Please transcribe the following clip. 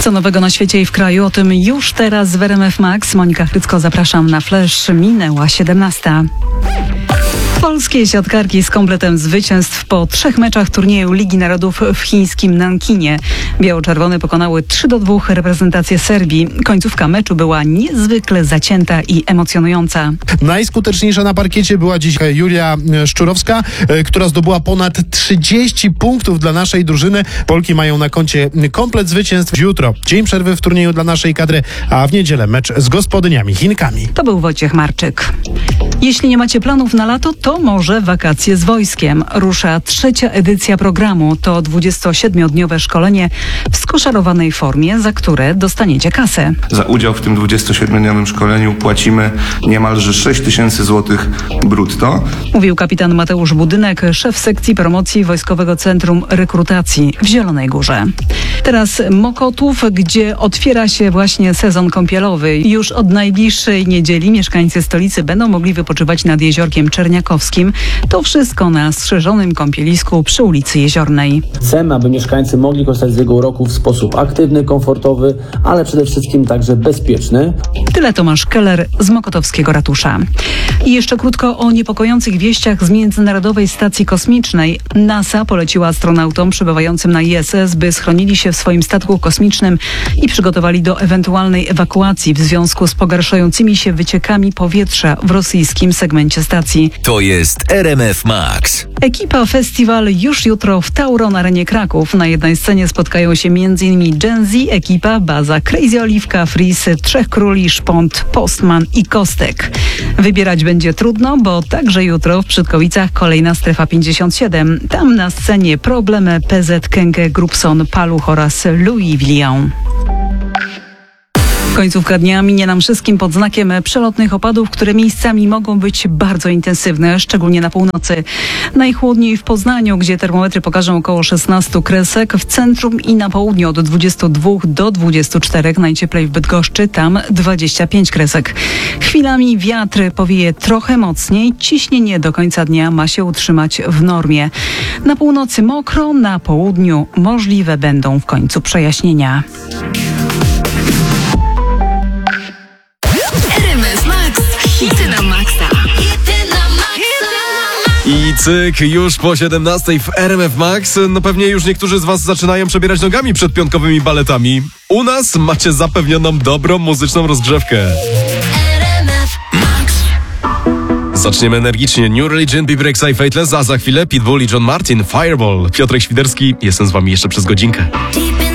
Co nowego na świecie i w kraju? O tym już teraz w RMF Max. Monika Chrycko, zapraszam na Flash. Minęła 17. Polskie siatkarki z kompletem zwycięstw po 3 meczach turnieju Ligi Narodów w chińskim Nankinie. Biało-czerwone pokonały 3-2 reprezentację Serbii. Końcówka meczu była niezwykle zacięta i emocjonująca. Najskuteczniejsza na parkiecie była dziś Julia Szczurowska, która zdobyła ponad 30 punktów dla naszej drużyny. Polki mają na koncie komplet zwycięstw. Jutro dzień przerwy w turnieju dla naszej kadry, a w niedzielę mecz z gospodyniami Chinkami. To był Wojciech Marczyk. Jeśli nie macie planów na lato, to może wakacje z wojskiem. Rusza 3. edycja programu. To 27-dniowe szkolenie w skoszarowanej formie, za które dostaniecie kasę. Za udział w tym 27-dniowym szkoleniu płacimy niemalże 6 000 złotych brutto. Mówił kapitan Mateusz Budynek, szef sekcji promocji Wojskowego Centrum Rekrutacji w Zielonej Górze. Teraz Mokotów, gdzie otwiera się właśnie sezon kąpielowy. Już od najbliższej niedzieli mieszkańcy stolicy będą mogli wypoczywać nad Jeziorkiem Czerniakowskim. To wszystko na strzeżonym kąpielisku przy ulicy Jeziornej. Chcemy, aby mieszkańcy mogli korzystać z jego uroku w sposób aktywny, komfortowy, ale przede wszystkim także bezpieczny. Tyle Tomasz Keller z Mokotowskiego Ratusza. I jeszcze krótko o niepokojących wieściach z Międzynarodowej Stacji Kosmicznej. NASA poleciła astronautom przebywającym na ISS, by schronili się w swoim statku kosmicznym i przygotowali do ewentualnej ewakuacji w związku z pogarszającymi się wyciekami powietrza w rosyjskim segmencie stacji. To jest RMF Max. Ekipa Festiwal już jutro w Tauron Arenie Kraków. Na jednej scenie spotkają się m.in. Gen Z, ekipa, Baza, Crazy Oliwka, Freeze, Trzech Króli, Szpont, Postman i Kostek. Wybierać będzie trudno, bo także jutro w Przytkowicach kolejna Strefa 57. Tam na scenie Problemy, PZ, Kękę, Grupson, Paluch oraz Louis Vuitton. Końcówka dnia minie nam wszystkim pod znakiem przelotnych opadów, które miejscami mogą być bardzo intensywne, szczególnie na północy. Najchłodniej w Poznaniu, gdzie termometry pokażą około 16 kresek, w centrum i na południu od 22 do 24, najcieplej w Bydgoszczy, tam 25 kresek. Chwilami wiatr powieje trochę mocniej, ciśnienie do końca dnia ma się utrzymać w normie. Na północy mokro, na południu możliwe będą w końcu przejaśnienia. Hity na maksa. I cyk, już po 17 w RMF Max. No pewnie już niektórzy z was zaczynają przebierać nogami przed piątkowymi baletami. U nas macie zapewnioną dobrą muzyczną rozgrzewkę. RMF Max. Zaczniemy energicznie. New Religion, Be Breaks I Fateless, a za chwilę Pitbull i John Martin, Fireball. Piotrek Świderski, jestem z wami jeszcze przez godzinkę.